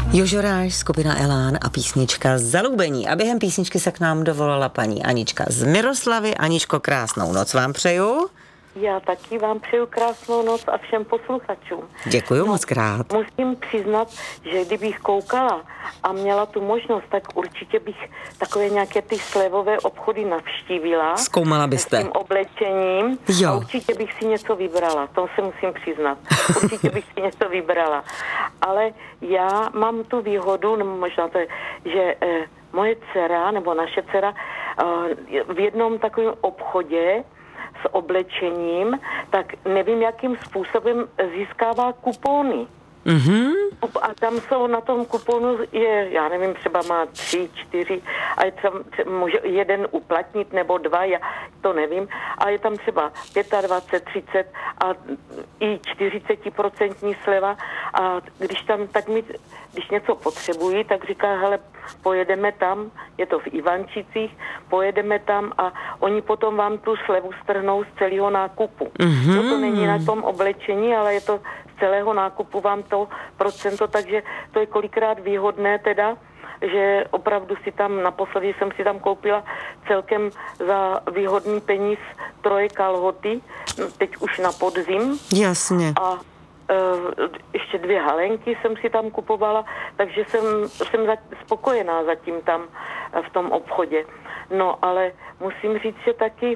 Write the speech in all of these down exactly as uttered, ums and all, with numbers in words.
Jožoráš, skupina Elán a písnička Zalúbení. A během písničky se k nám dovolala paní Anička z Miroslavy. Aničko, krásnou noc vám přeju. Já taky vám přeju krásnou noc a všem posluchačům. Děkuju no, moc krát. Musím přiznat, že kdybych koukala a měla tu možnost, tak určitě bych takové nějaké ty slevové obchody navštívila. Zkoumala byste. S tím oblečením. Jo. A určitě bych si něco vybrala, to se musím přiznat. Určitě bych si něco vybrala. Ale já mám tu výhodu, nebo možná to je, že eh, moje dcera, nebo naše dcera eh, v jednom takovém obchodě s oblečením, tak nevím, jakým způsobem získává kupóny. Mm-hmm. A tam jsou na tom kuponu, je, já nevím, třeba má tři, čtyři, a je tam může jeden uplatnit nebo dva, já to nevím, a je tam třeba dvacet pět, třicet a i čtyřicet procent sleva, a když tam, tak mi, když něco potřebují, tak říká, hele, pojedeme tam, je to v Ivančicích, pojedeme tam a oni potom vám tu slevu strhnou z celého nákupu. Mm-hmm. No to není na tom oblečení, ale je to z celého nákupu vám to procento, takže to je kolikrát výhodné teda, že opravdu si tam, naposledy jsem si tam koupila celkem za výhodný peníz troje kalhoty, teď už na podzim. Jasně. A ještě dvě halenky jsem si tam kupovala, takže jsem, jsem za, spokojená zatím tam v tom obchodě. No, ale musím říct, že taky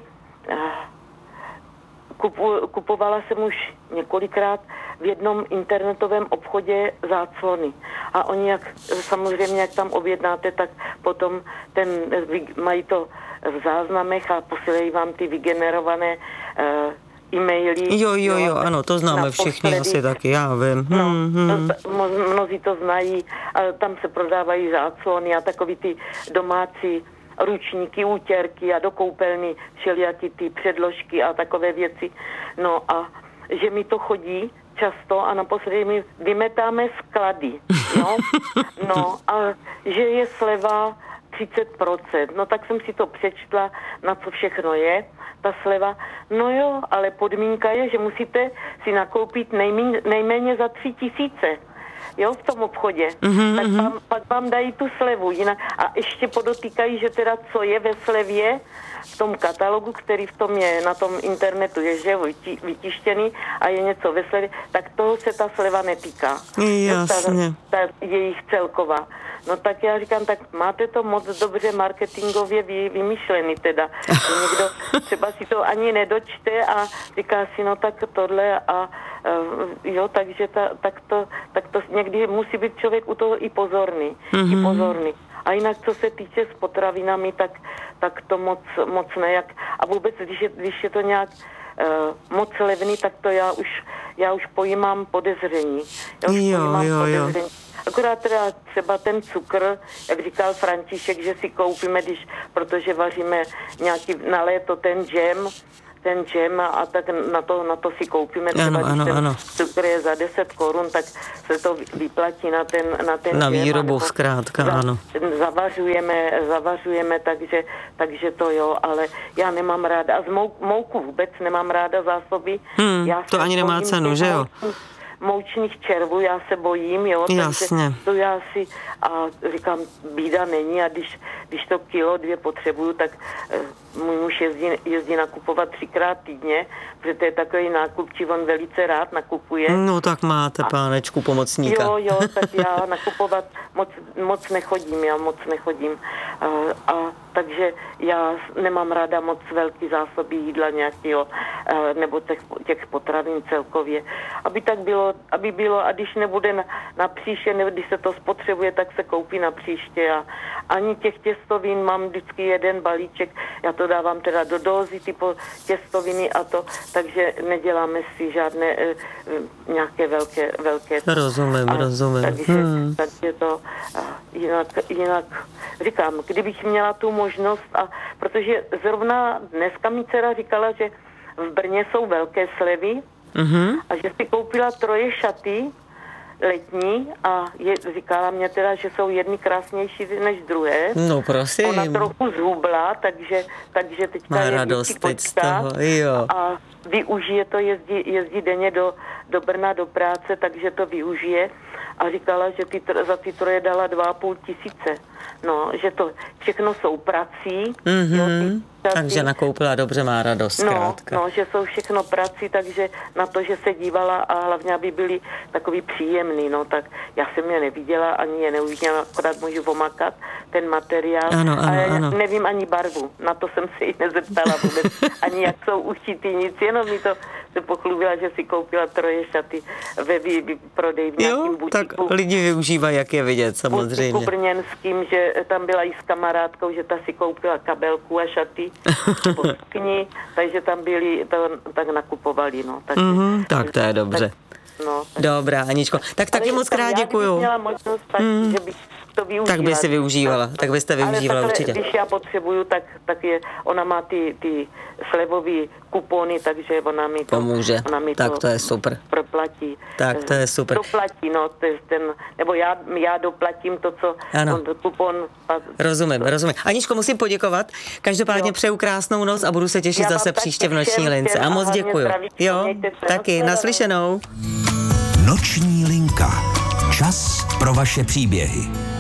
kupu, kupovala jsem už několikrát v jednom internetovém obchodě záclony. A oni, jak samozřejmě, jak tam objednáte, tak potom ten, mají to v záznamech a posílají vám ty vygenerované uh, e-maily. Jo, jo, jo, ano, to známe všichni asi taky, já vím. No, hmm, hmm. To, mnozí to znají, a tam se prodávají záclony a takový ty domácí ručníky, útěrky a do koupelny všelijaký ty předložky a takové věci. No a že mi to chodí často a naposledy my vymetáme sklady, no, no a že je sleva třicet procent. No tak jsem si to přečtla, na co všechno je ta sleva. No jo, ale podmínka je, že musíte si nakoupit nejméně, nejméně za tři tisíce. Jo, v tom obchodě. Mm-hmm. Tak vám, pak vám dají tu slevu. Jinak, a ještě podotýkají, že teda co je ve slevě v tom katalogu, který v tom je na tom internetu, je že vytištěný a je něco ve slevě, tak toho se ta sleva netýká. Jasně. Ta, ta jejich celková. No tak já říkám, tak máte to moc dobře marketingově vy, vymyšlený teda. Že někdo třeba si to ani nedočte a říká si, no tak tohle a uh, jo, takže ta, tak, to, tak to někdy musí být člověk u toho i pozorný. Mm-hmm. I pozorný. A jinak, co se týče s potravinami, tak, tak to moc, moc nejak. A vůbec, když je, když je to nějak uh, moc levný, tak to já už, já už pojímám podezření. Já už jo, pojímám jo, podezření. jo. Akorát teda třeba ten cukr, jak říkal František, že si koupíme, když, protože vaříme nějaký na léto ten džem, ten džem a tak na to, na to si koupíme. Třeba, ano, ano, ten ano. cukr je za deset korun, tak se to vyplatí na ten, na ten na džem. výrobu zkrátka, za, ano. Zavařujeme, zavařujeme, takže, takže to jo, ale já nemám ráda, a z mou, mouku vůbec nemám ráda zásoby. Hmm, já to ani nemá cenu, že jo? Moučných červů, já se bojím, jo, Jasně. takže to já si, a říkám, bída není, a když, když to kilo, dvě potřebuju, tak eh, můj muž jezdí, jezdí nakupovat třikrát týdně, protože to je takový nákupčí, on velice rád nakupuje. No tak máte, pánečku, pomocníka. Jo, jo, tak já nakupovat moc, moc nechodím, já moc nechodím. A, a takže já nemám ráda moc velký zásoby jídla nějakého, nebo těch, těch potravin celkově. Aby tak bylo, aby bylo, a když nebude na, na příště, nebo když se to spotřebuje, tak se koupí na příště. A ani těch těstovin mám vždycky jeden balíček, já to dávám teda do dózy, typu těstoviny a to, takže neděláme si žádné e, nějaké velké, velké. Rozumím, a, rozumím. Takže, hmm. takže to a, jinak, jinak říkám, kdybych měla tu možnost, a protože zrovna dneska mi dcera říkala, že v Brně jsou velké slevy, mm-hmm. a že si koupila troje šaty letní a je, říkala mě teda, že jsou jedny krásnější než druhé. No prosím. Ona trochu zhubla, takže, takže teďka má je radost teď z toho, jo. A využije to, jezdí, jezdí denně do, do Brna do práce, takže to využije. a říkala, že ty, za ty troje dala dva a půl tisíce. No, že to všechno jsou prací. Mm-hmm. Jo, ty prací. Takže nakoupila dobře, má radost, no, zkrátka. no, že jsou všechno prací, takže na to, že se dívala a hlavně, aby byli takový příjemný, no, tak já jsem je neviděla, ani je neuviděla, akorát můžu omakat ten materiál. Ano, ano, a já ano. nevím ani barvu, na to jsem se jí nezeptala vůbec, ani jak jsou ušitý, nic, jenom mi to se pochlubila, že si koupila troje šaty ve prodej v nějakým Jo, butiku. tak lidi využívají, jak je vidět, samozřejmě. Butiku brněnským, že tam byla i s kamarádkou, že ta si koupila kabelku a šaty kni, takže tam byli, to, tak nakupovali, no. Takže, Mm-hmm, tak to je dobře. Tak, no, tak. Dobrá, Aničko, tak taky moc krát děkuju. Já měla možnost, tak, mm. že bych to využila. Tak by si využívala, tak byste využívala ale určitě. Když já potřebuju, tak, tak je, ona má ty, ty slevový kupony, takže ona mi to, pomůže. Ona mi tak to, to je super. Proplatí. Tak to je super. Doplatí, no, to je ten, nebo já, já doplatím to, co ano. on, kupon. A, rozumím, to. rozumím. Aničko, musím poděkovat. Každopádně jo. Přeju krásnou noc a budu se těšit já zase příště v Noční lince. A moc děkuju. Jo, taky, naslyšenou. Noční linka. Čas pro vaše příběhy.